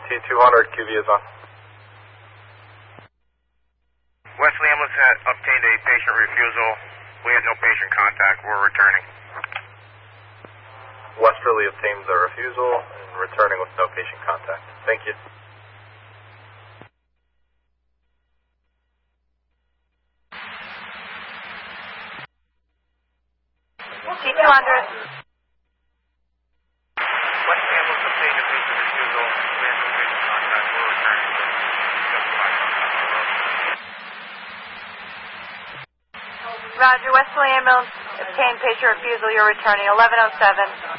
T200, QV is on. Wesley Ambulance had obtained a patient refusal. We had no patient contact. We're returning. Westerly obtained the refusal and returning with no patient contact. Thank you. T200. West Ambulance obtained a patient refusal. We had no patient contact. We're returning to justify contact. Roger, Westerly Ambulance obtained patient refusal. You're returning. 1107.